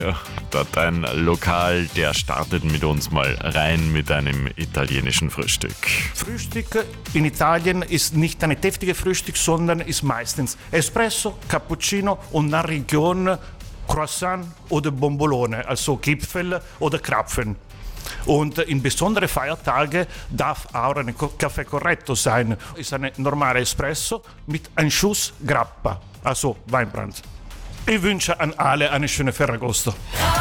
Ja, dort ein Lokal, der startet mit uns mal rein mit einem italienischen Frühstück. Frühstück in Italien ist nicht ein deftiges Frühstück, sondern ist meistens Espresso, Cappuccino und nach Region Croissant oder Bombolone, also Gipfel oder Krapfen. Und in besonderen Feiertagen darf auch ein Kaffee Corretto sein. Ist ein normaler Espresso mit einem Schuss Grappa, also Weinbrand. Ich wünsche an alle eine schöne Ferragosto.